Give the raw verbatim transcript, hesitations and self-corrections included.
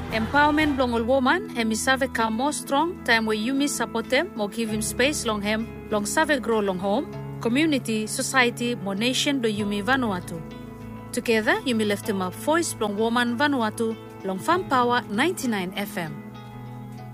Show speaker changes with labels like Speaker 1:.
Speaker 1: Empowerment long ol woman, hemi save come more strong, time where you miss support them, more give him space long hem, long save grow long home, community, society, more nation do yumi Vanuatu. Together, yumi left him up voice long woman Vanuatu, long Farm Power ninety-nine F M.